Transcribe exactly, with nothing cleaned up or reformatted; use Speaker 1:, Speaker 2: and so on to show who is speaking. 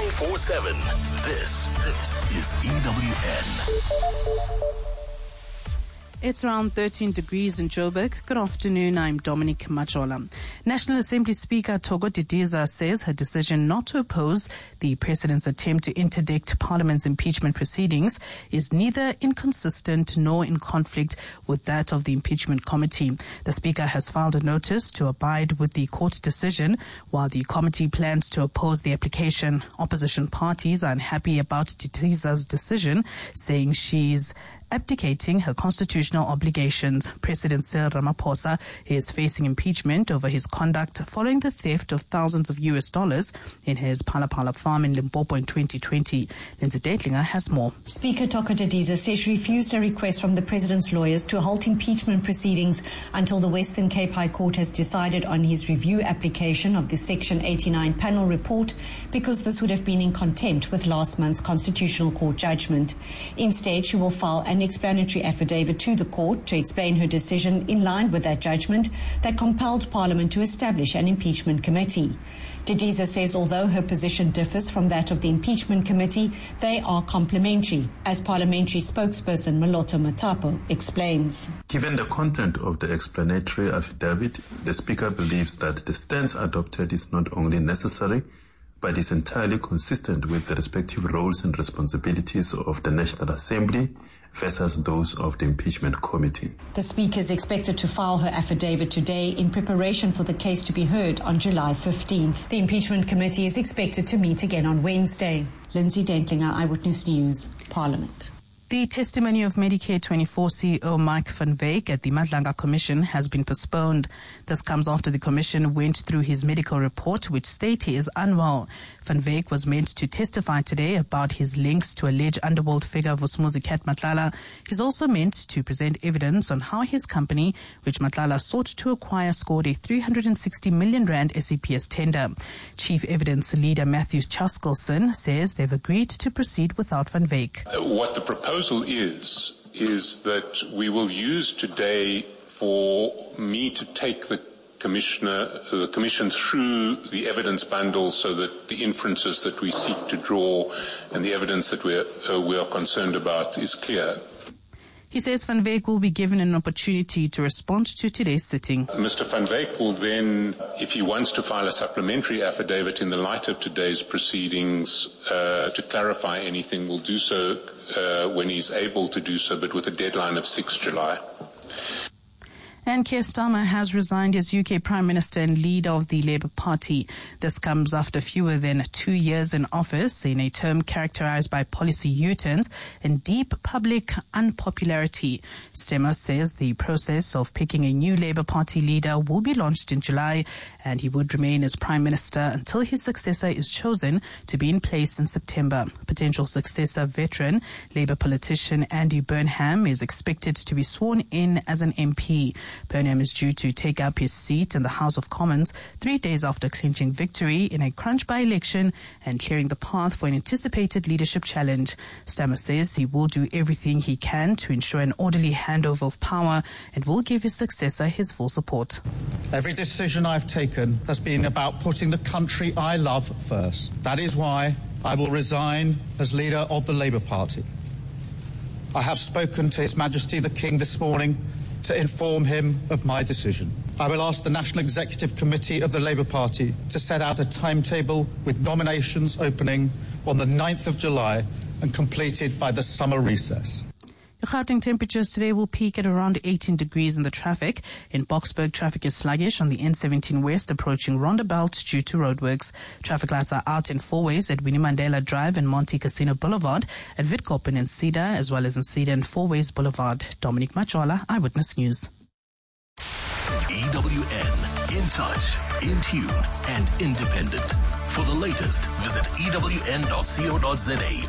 Speaker 1: twenty-four seven. This, this is E W N.
Speaker 2: It's around thirteen degrees in Joburg. Good afternoon, I'm Dominic Majola. National Assembly Speaker Thoko Didiza says her decision not to oppose the President's attempt to interdict Parliament's impeachment proceedings is neither inconsistent nor in conflict with that of the Impeachment Committee. The Speaker has filed a notice to abide with the court decision while the committee plans to oppose the application. Opposition parties are unhappy about Didiza's decision, saying she's abdicating her constitutional obligations. President Cyril Ramaphosa is facing impeachment over his conduct following the theft of thousands of U S dollars in his Phala Phala farm in Limpopo in twenty twenty. Lindsay Deitlinger has more.
Speaker 3: Speaker Thoko Didiza says she refused a request from the President's lawyers to halt impeachment proceedings until the Western Cape High Court has decided on his review application of the Section eighty-nine panel report, because this would have been in contempt with last month's Constitutional Court judgment. Instead, she will file an explanatory affidavit to the court to explain her decision in line with that judgment that compelled Parliament to establish an impeachment committee. Didiza says although her position differs from that of the impeachment committee, they are complementary, as parliamentary spokesperson Moloto Matapo explains.
Speaker 4: Given the content of the explanatory affidavit, the Speaker believes that the stance adopted is not only necessary, but is entirely consistent with the respective roles and responsibilities of the National Assembly versus those of the Impeachment Committee.
Speaker 3: The Speaker is expected to file her affidavit today in preparation for the case to be heard on July fifteenth. The Impeachment Committee is expected to meet again on Wednesday. Lindsay Dentlinger, Eyewitness News, Parliament.
Speaker 2: The testimony of Medicare twenty-four C E O Mike van Wyk at the Madlanga Commission has been postponed. This comes after the Commission went through his medical report, which stated he is unwell. Van Wyk was meant to testify today about his links to alleged underworld figure Vusumuzi Cat Matlala. He's also meant to present evidence on how his company, which Matlala sought to acquire, scored a three hundred sixty million rand S A P S tender. Chief Evidence Leader Matthew Chaskelson says they've agreed to proceed without Van Wyk.
Speaker 5: Uh, what the proposal is, is that we will use today for me to take the commissioner, the commission through the evidence bundle so that the inferences that we seek to draw and the evidence that we are, uh, we are concerned about is clear.
Speaker 2: He says Van Wyk will be given an opportunity to respond to today's sitting.
Speaker 5: Mister Van Wyk will then, if he wants to file a supplementary affidavit in the light of today's proceedings uh, to clarify anything, will do so uh, when he's able to do so, but with a deadline of the sixth of July.
Speaker 2: And Keir Starmer has resigned as U K Prime Minister and leader of the Labour Party. This comes after fewer than two years in office, in a term characterised by policy U-turns and deep public unpopularity. Starmer says the process of picking a new Labour Party leader will be launched in July, and he would remain as Prime Minister until his successor is chosen to be in place in September. Potential successor veteran Labour politician Andy Burnham is expected to be sworn in as an M P. Burnham is due to take up his seat in the House of Commons three days after clinching victory in a crunch by-election and clearing the path for an anticipated leadership challenge. Starmer says he will do everything he can to ensure an orderly handover of power and will give his successor his full support.
Speaker 6: Every decision I've taken has been about putting the country I love first. That is why I will resign as leader of the Labour Party. I have spoken to His Majesty the King this morning to inform him of my decision. I will ask the National Executive Committee of the Labour Party to set out a timetable with nominations opening on the ninth of July and completed by the summer recess.
Speaker 2: Gauteng temperatures today will peak at around eighteen degrees in the traffic. In Boksburg, traffic is sluggish on the N seventeen West approaching Roundabout due to roadworks. Traffic lights are out in four ways at Winnie Mandela Drive and Monte Casino Boulevard, at Witkoppen and Cedar, as well as in Cedar and Four Ways Boulevard. Dominic Majola, Eyewitness News.
Speaker 1: E W N, in touch, in tune, and independent. For the latest, visit E W N dot co dot za.